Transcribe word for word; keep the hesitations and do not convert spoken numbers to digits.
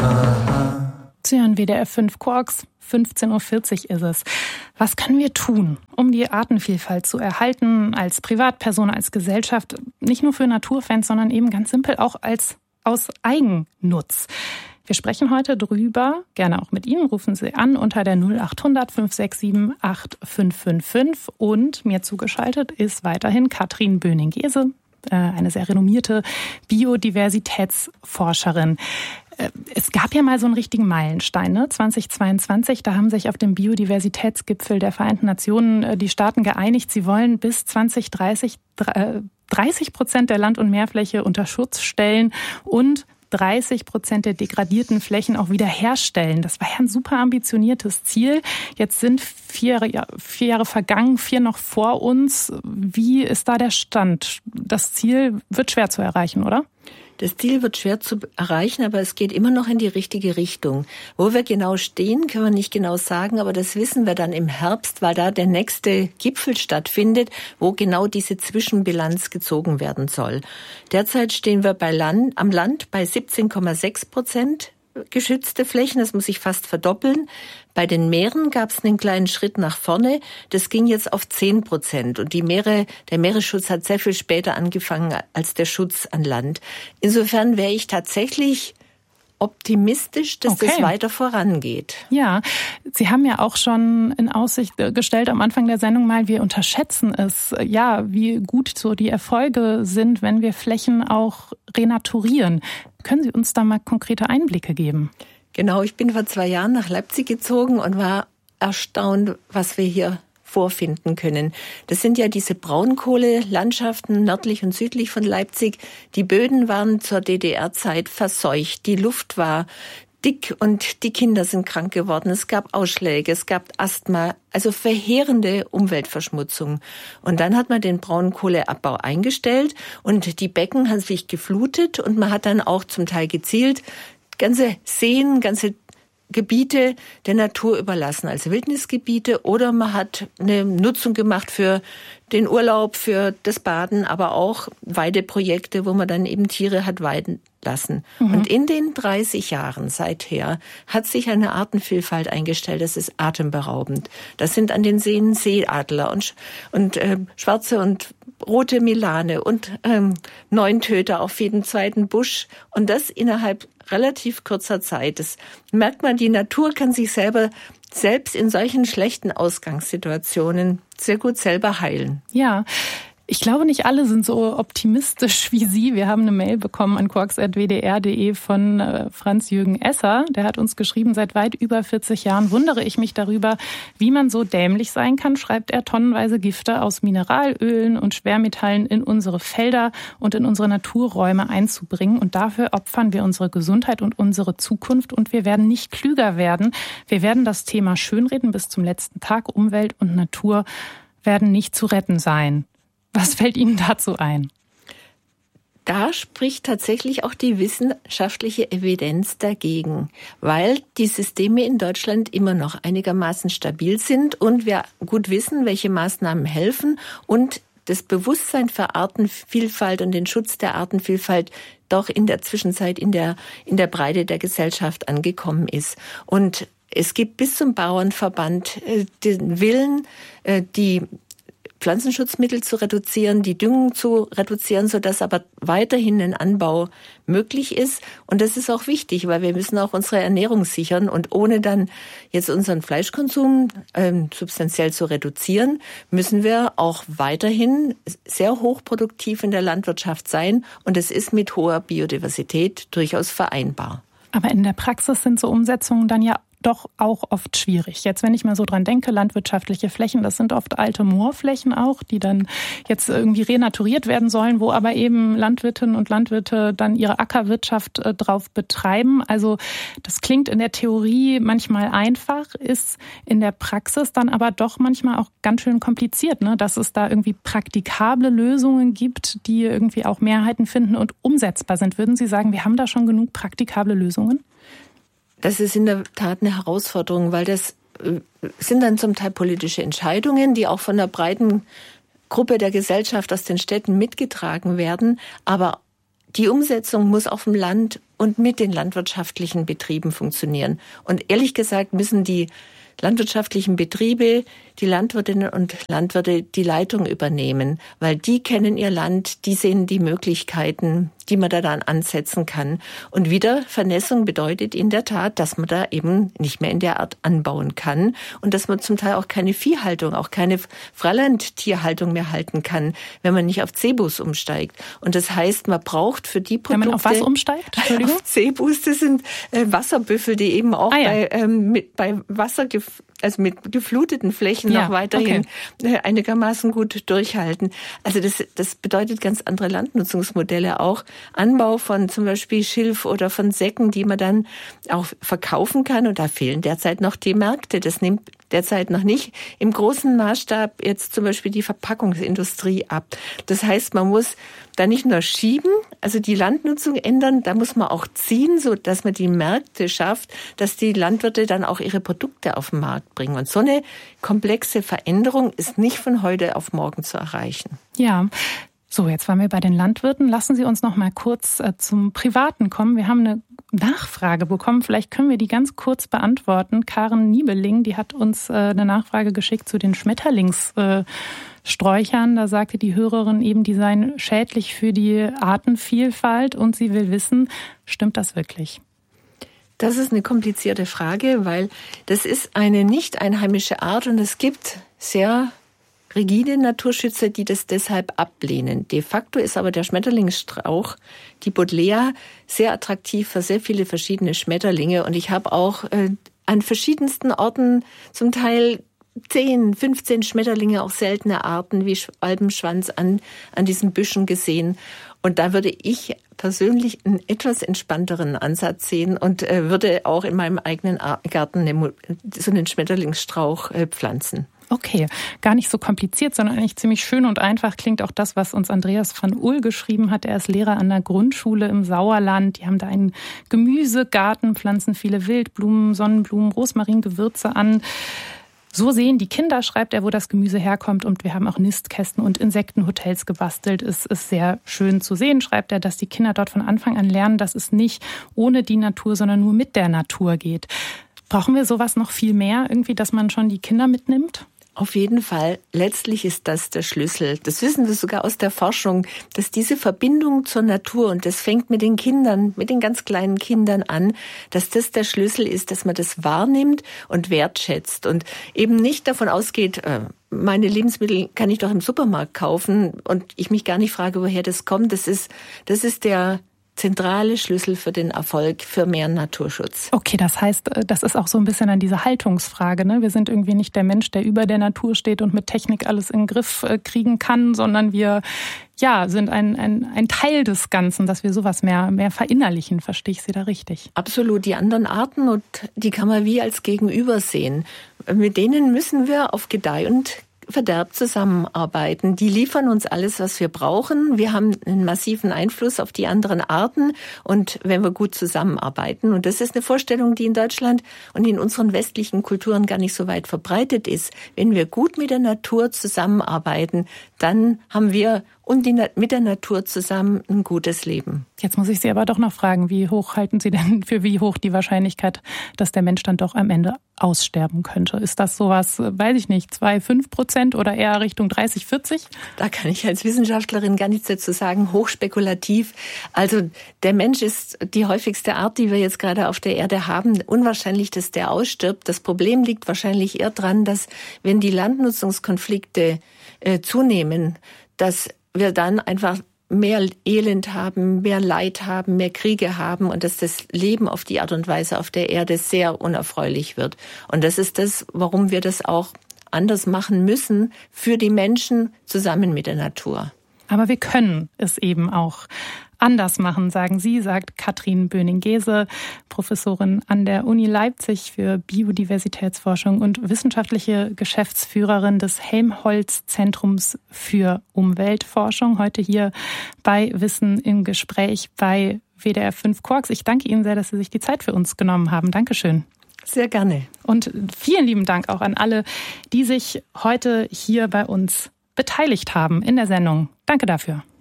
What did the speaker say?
Sie hören W D R fünf Quarks, fünfzehn Uhr vierzig ist es. Was können wir tun, um die Artenvielfalt zu erhalten, als Privatperson, als Gesellschaft, nicht nur für Naturfans, sondern eben ganz simpel auch als aus Eigennutz? Wir sprechen heute drüber, gerne auch mit Ihnen, rufen Sie an unter der null acht hundert fünf sechs sieben acht fünf fünf fünf und mir zugeschaltet ist weiterhin Katrin Böning-Gese, eine sehr renommierte Biodiversitätsforscherin. Es gab ja mal so einen richtigen Meilenstein, ne? zweitausendzweiundzwanzig, da haben sich auf dem Biodiversitätsgipfel der Vereinten Nationen die Staaten geeinigt, sie wollen bis zwanzig dreißig dreißig Prozent der Land- und Meerfläche unter Schutz stellen und dreißig Prozent der degradierten Flächen auch wieder herstellen. Das war ja ein super ambitioniertes Ziel. Jetzt sind vier, ja, vier Jahre vergangen, vier noch vor uns. Wie ist da der Stand? Das Ziel wird schwer zu erreichen, oder? Das Ziel wird schwer zu erreichen, aber es geht immer noch in die richtige Richtung. Wo wir genau stehen, können wir nicht genau sagen, aber das wissen wir dann im Herbst, weil da der nächste Gipfel stattfindet, wo genau diese Zwischenbilanz gezogen werden soll. Derzeit stehen wir bei Land, am Land bei siebzehn Komma sechs Prozent geschützte Flächen, das muss sich fast verdoppeln. Bei den Meeren gab es einen kleinen Schritt nach vorne, das ging jetzt auf zehn Prozent. Und die Meere, der Meeresschutz hat sehr viel später angefangen als der Schutz an Land. Insofern wäre ich tatsächlich optimistisch, dass okay. das weiter vorangeht. Ja, Sie haben ja auch schon in Aussicht gestellt am Anfang der Sendung mal, wir unterschätzen es, ja, wie gut so die Erfolge sind, wenn wir Flächen auch renaturieren. Können Sie uns da mal konkrete Einblicke geben? Genau, ich bin vor zwei Jahren nach Leipzig gezogen und war erstaunt, was wir hier vorfinden können. Das sind ja diese Braunkohlelandschaften nördlich und südlich von Leipzig. Die Böden waren zur D D R-Zeit verseucht. Die Luft war dick und die Kinder sind krank geworden. Es gab Ausschläge, es gab Asthma, also verheerende Umweltverschmutzung. Und dann hat man den Braunkohleabbau eingestellt und die Becken haben sich geflutet und man hat dann auch zum Teil gezielt ganze Seen, ganze Gebiete der Natur überlassen, als Wildnisgebiete, oder man hat eine Nutzung gemacht für den Urlaub, für das Baden, aber auch Weideprojekte, wo man dann eben Tiere hat weiden lassen. Mhm. Und in den dreißig Jahren seither hat sich eine Artenvielfalt eingestellt, das ist atemberaubend. Das sind an den Seen Seeadler und, und äh, schwarze und rote Milane und ähm, Neuntöter auf jedem zweiten Busch, und das innerhalb relativ kurzer Zeit. Das merkt man, die Natur kann sich selber selbst in solchen schlechten Ausgangssituationen sehr gut selber heilen. Ja, ich glaube, nicht alle sind so optimistisch wie Sie. Wir haben eine Mail bekommen an quarks at w d r punkt d e von äh, Franz-Jürgen Esser. Der hat uns geschrieben, seit weit über vierzig Jahren wundere ich mich darüber, wie man so dämlich sein kann, schreibt er, tonnenweise Gifte aus Mineralölen und Schwermetallen in unsere Felder und in unsere Naturräume einzubringen. Und dafür opfern wir unsere Gesundheit und unsere Zukunft, und wir werden nicht klüger werden. Wir werden das Thema schönreden bis zum letzten Tag. Umwelt und Natur werden nicht zu retten sein. Was fällt Ihnen dazu ein? Da spricht tatsächlich auch die wissenschaftliche Evidenz dagegen, weil die Systeme in Deutschland immer noch einigermaßen stabil sind und wir gut wissen, welche Maßnahmen helfen und das Bewusstsein für Artenvielfalt und den Schutz der Artenvielfalt doch in der Zwischenzeit in der, in der Breite der Gesellschaft angekommen ist. Und es gibt bis zum Bauernverband äh, den Willen, äh, die Pflanzenschutzmittel zu reduzieren, die Düngung zu reduzieren, sodass aber weiterhin ein Anbau möglich ist. Und das ist auch wichtig, weil wir müssen auch unsere Ernährung sichern. Und ohne dann jetzt unseren Fleischkonsum ähm, substanziell zu reduzieren, müssen wir auch weiterhin sehr hochproduktiv in der Landwirtschaft sein. Und es ist mit hoher Biodiversität durchaus vereinbar. Aber in der Praxis sind so Umsetzungen dann ja doch auch oft schwierig. Jetzt, wenn ich mal so dran denke, landwirtschaftliche Flächen, das sind oft alte Moorflächen auch, die dann jetzt irgendwie renaturiert werden sollen, wo aber eben Landwirtinnen und Landwirte dann ihre Ackerwirtschaft äh, drauf betreiben. Also das klingt in der Theorie manchmal einfach, ist in der Praxis dann aber doch manchmal auch ganz schön kompliziert, ne? Dass es da irgendwie praktikable Lösungen gibt, die irgendwie auch Mehrheiten finden und umsetzbar sind. Würden Sie sagen, wir haben da schon genug praktikable Lösungen? Das ist in der Tat eine Herausforderung, weil das sind dann zum Teil politische Entscheidungen, die auch von einer breiten Gruppe der Gesellschaft aus den Städten mitgetragen werden. Aber die Umsetzung muss auf dem Land und mit den landwirtschaftlichen Betrieben funktionieren. Und ehrlich gesagt müssen die landwirtschaftlichen Betriebe, die Landwirtinnen und Landwirte die Leitung übernehmen, weil die kennen ihr Land, die sehen die Möglichkeiten, die man da dann ansetzen kann. Und wieder, Vernässung bedeutet in der Tat, dass man da eben nicht mehr in der Art anbauen kann und dass man zum Teil auch keine Viehhaltung, auch keine Freilandtierhaltung mehr halten kann, wenn man nicht auf Cebus umsteigt. Und das heißt, man braucht für die Produkte... Wenn man auf was umsteigt? Entschuldigung? Auf Cebus, das sind äh, Wasserbüffel, die eben auch ah, ja. bei, ähm, mit, bei Wasser... also mit gefluteten Flächen ja, noch weiterhin okay. einigermaßen gut durchhalten. Also das, das bedeutet ganz andere Landnutzungsmodelle auch. Anbau von zum Beispiel Schilf oder von Säcken, die man dann auch verkaufen kann. Und da fehlen derzeit noch die Märkte. Das nimmt derzeit noch nicht im großen Maßstab jetzt zum Beispiel die Verpackungsindustrie ab. Das heißt, man muss da nicht nur schieben, also die Landnutzung ändern, da muss man auch ziehen, so dass man die Märkte schafft, dass die Landwirte dann auch ihre Produkte auf den Markt bringen. Und so eine komplexe Veränderung ist nicht von heute auf morgen zu erreichen. Ja. So, jetzt waren wir bei den Landwirten. Lassen Sie uns noch mal kurz äh, zum Privaten kommen. Wir haben eine Nachfrage bekommen. Vielleicht können wir die ganz kurz beantworten. Karen Niebeling, die hat uns äh, eine Nachfrage geschickt zu den Schmetterlingssträuchern. Äh, da sagte die Hörerin eben, die seien schädlich für die Artenvielfalt. Und sie will wissen, stimmt das wirklich? Das ist eine komplizierte Frage, weil das ist eine nicht einheimische Art und es gibt sehr rigide Naturschützer, die das deshalb ablehnen. De facto ist aber der Schmetterlingsstrauch, die Buddleia, sehr attraktiv für sehr viele verschiedene Schmetterlinge. Und ich habe auch äh, an verschiedensten Orten zum Teil zehn, fünfzehn Schmetterlinge, auch seltene Arten wie Alpenschwanz an, an diesen Büschen gesehen. Und da würde ich persönlich einen etwas entspannteren Ansatz sehen und äh, würde auch in meinem eigenen Garten eine, so einen Schmetterlingsstrauch äh, pflanzen. Okay, gar nicht so kompliziert, sondern eigentlich ziemlich schön und einfach klingt auch das, was uns Andreas van Ull geschrieben hat. Er ist Lehrer an der Grundschule im Sauerland. Die haben da einen Gemüsegarten, pflanzen viele Wildblumen, Sonnenblumen, Rosmarin, Gewürze an. So sehen die Kinder, schreibt er, wo das Gemüse herkommt. Und wir haben auch Nistkästen und Insektenhotels gebastelt. Es ist sehr schön zu sehen, schreibt er, dass die Kinder dort von Anfang an lernen, dass es nicht ohne die Natur, sondern nur mit der Natur geht. Brauchen wir sowas noch viel mehr, irgendwie, dass man schon die Kinder mitnimmt? Auf jeden Fall. Letztlich ist das der Schlüssel. Das wissen wir sogar aus der Forschung, dass diese Verbindung zur Natur, und das fängt mit den Kindern, mit den ganz kleinen Kindern an, dass das der Schlüssel ist, dass man das wahrnimmt und wertschätzt und eben nicht davon ausgeht, meine Lebensmittel kann ich doch im Supermarkt kaufen und ich mich gar nicht frage, woher das kommt. Das ist, das ist der zentrale Schlüssel für den Erfolg, für mehr Naturschutz. Okay, das heißt, das ist auch so ein bisschen an diese Haltungsfrage, ne? Wir sind irgendwie nicht der Mensch, der über der Natur steht und mit Technik alles in den Griff kriegen kann, sondern wir ja, sind ein, ein, ein Teil des Ganzen, dass wir sowas mehr, mehr verinnerlichen. Verstehe ich Sie da richtig? Absolut. Die anderen Arten, und die kann man wie als Gegenüber sehen. Mit denen müssen wir auf Gedeih und Verderb zusammenarbeiten. Die liefern uns alles, was wir brauchen. Wir haben einen massiven Einfluss auf die anderen Arten und wenn wir gut zusammenarbeiten. Und das ist eine Vorstellung, die in Deutschland und in unseren westlichen Kulturen gar nicht so weit verbreitet ist. Wenn wir gut mit der Natur zusammenarbeiten, dann haben wir und die, mit der Natur zusammen ein gutes Leben. Jetzt muss ich Sie aber doch noch fragen, wie hoch halten Sie denn für wie hoch die Wahrscheinlichkeit, dass der Mensch dann doch am Ende aussterben könnte? Ist das sowas, weiß ich nicht, zwei, fünf Prozent oder eher Richtung dreißig, vierzig? Da kann ich als Wissenschaftlerin gar nichts dazu sagen, hochspekulativ. Also der Mensch ist die häufigste Art, die wir jetzt gerade auf der Erde haben. Unwahrscheinlich, dass der ausstirbt. Das Problem liegt wahrscheinlich eher daran, dass wenn die Landnutzungskonflikte äh, zunehmen, dass wir dann einfach mehr Elend haben, mehr Leid haben, mehr Kriege haben und dass das Leben auf die Art und Weise auf der Erde sehr unerfreulich wird. Und das ist das, warum wir das auch anders machen müssen für die Menschen zusammen mit der Natur. Aber wir können es eben auch anders machen, sagen Sie, sagt Katrin Böning-Gese, Professorin an der Uni Leipzig für Biodiversitätsforschung und wissenschaftliche Geschäftsführerin des Helmholtz-Zentrums für Umweltforschung. Heute hier bei Wissen im Gespräch bei W D R fünf Quarks. Ich danke Ihnen sehr, dass Sie sich die Zeit für uns genommen haben. Dankeschön. Sehr gerne. Und vielen lieben Dank auch an alle, die sich heute hier bei uns beteiligt haben in der Sendung. Danke dafür.